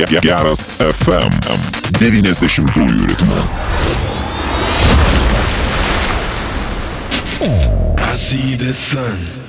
Geras FM 90-ųjų ritmu. I see the sun